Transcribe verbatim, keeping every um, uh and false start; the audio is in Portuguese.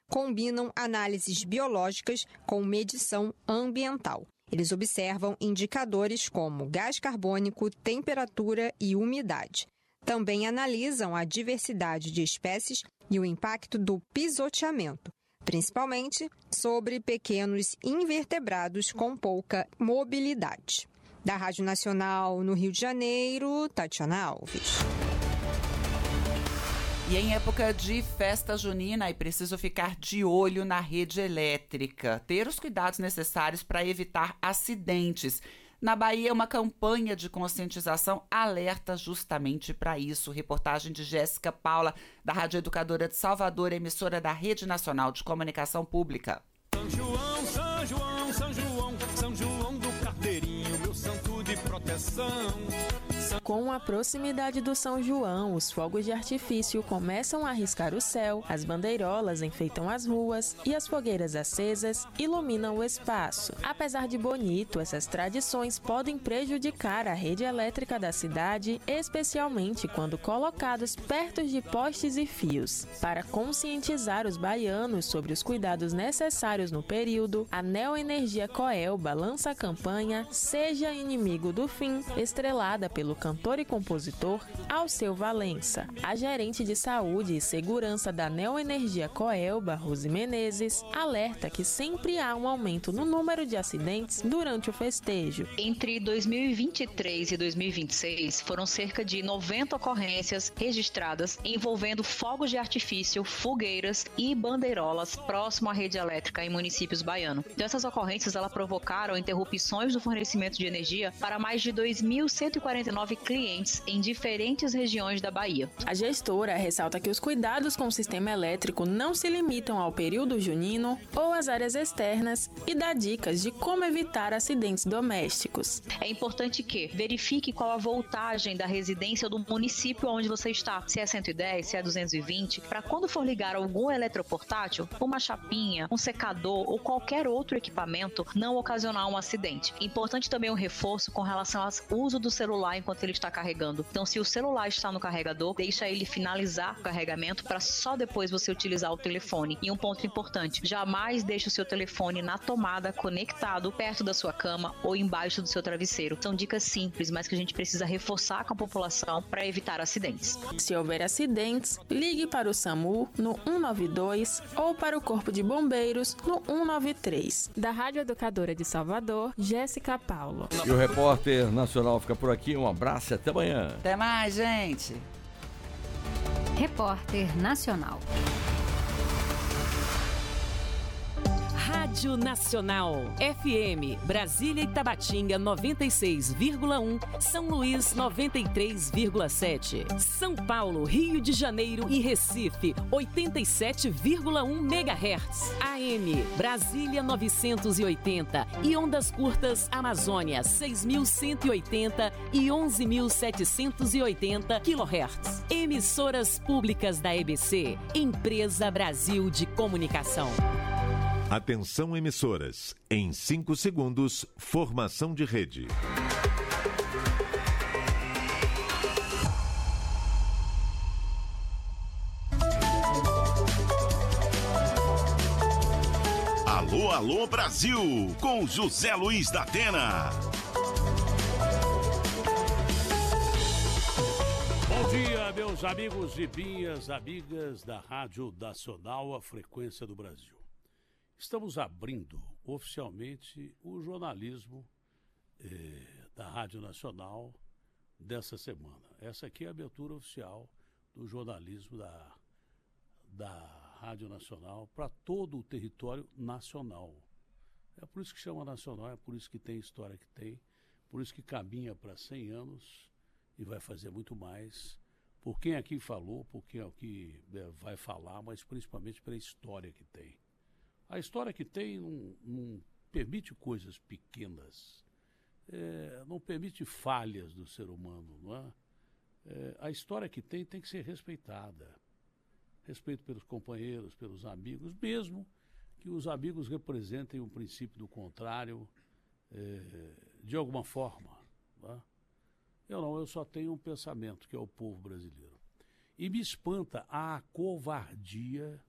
combinam análises biológicas com medição ambiental. Eles observam indicadores como gás carbônico, temperatura e umidade. Também analisam a diversidade de espécies e o impacto do pisoteamento, principalmente sobre pequenos invertebrados com pouca mobilidade. Da Rádio Nacional no Rio de Janeiro, Tatiana Alves. E em época de festa junina é preciso ficar de olho na rede elétrica, ter os cuidados necessários para evitar acidentes. Na Bahia, uma campanha de conscientização alerta justamente para isso. Reportagem de Jéssica Paula, da Rádio Educadora de Salvador, emissora da Rede Nacional de Comunicação Pública. São João, São João, São João, São João do Carneirinho, meu santo de proteção. Com a proximidade do São João, os fogos de artifício começam a riscar o céu, as bandeirolas enfeitam as ruas e as fogueiras acesas iluminam o espaço. Apesar de bonito, essas tradições podem prejudicar a rede elétrica da cidade, especialmente quando colocados perto de postes e fios. Para conscientizar os baianos sobre os cuidados necessários no período, a Neoenergia Coelba lança a campanha Seja Inimigo do Fim, estrelada pelo cantor e compositor Alceu Valença. A gerente de saúde e segurança da Neoenergia Coelba, Rose Menezes, alerta que sempre há um aumento no número de acidentes durante o festejo. Entre dois mil e vinte e três e dois mil e vinte e seis, foram cerca de noventa ocorrências registradas envolvendo fogos de artifício, fogueiras e bandeirolas próximo à rede elétrica em municípios baianos. Então, essas ocorrências elas provocaram interrupções do fornecimento de energia para mais de dois mil cento e quarenta e nove clientes em diferentes regiões da Bahia. A gestora ressalta que os cuidados com o sistema elétrico não se limitam ao período junino ou às áreas externas e dá dicas de como evitar acidentes domésticos. É importante que verifique qual a voltagem da residência do município onde você está, se é cento e dez, se é duzentos e vinte, para quando for ligar algum eletroportátil, uma chapinha, um secador ou qualquer outro equipamento, não ocasionar um acidente. Importante também um reforço com relação ao uso do celular enquanto ele está carregando. Então, se o celular está no carregador, deixa ele finalizar o carregamento para só depois você utilizar o telefone. E um ponto importante, jamais deixe o seu telefone na tomada, conectado, perto da sua cama ou embaixo do seu travesseiro. São dicas simples, mas que a gente precisa reforçar com a população para evitar acidentes. Se houver acidentes, ligue para o SAMU no um nove dois ou para o Corpo de Bombeiros no um nove três. Da Rádio Educadora de Salvador, Jéssica Paulo. E o repórter nacional fica por aqui. Um abraço e até amanhã. Até mais, gente. Repórter Nacional. Rádio Nacional, F M, Brasília e Tabatinga noventa e seis vírgula um, São Luís noventa e três vírgula sete, São Paulo, Rio de Janeiro e Recife oitenta e sete vírgula um megahertz, A M, Brasília novecentos e oitenta e ondas curtas Amazônia seis mil cento e oitenta e onze mil setecentos e oitenta quilohertz. Emissoras públicas da E B C, Empresa Brasil de Comunicação. Atenção emissoras, em cinco segundos, formação de rede. Alô, alô Brasil, com José Luiz da Atena. Bom dia, meus amigos e minhas amigas da Rádio Nacional, a frequência do Brasil. Estamos abrindo oficialmente o jornalismo eh, da Rádio Nacional dessa semana. Essa aqui é a abertura oficial do jornalismo da, da Rádio Nacional para todo o território nacional. É por isso que chama nacional, é por isso que tem a história que tem, por isso que caminha para cem anos e vai fazer muito mais, por quem aqui falou, por quem aqui eh, vai falar, mas principalmente pela história que tem. A história que tem não, não permite coisas pequenas, é, não permite falhas do ser humano, não é? É, a história que tem tem que ser respeitada. Respeito pelos companheiros, pelos amigos, mesmo que os amigos representem um princípio do contrário, é, de alguma forma. Não é? Eu não, eu só tenho um pensamento, que é o povo brasileiro. E me espanta a covardia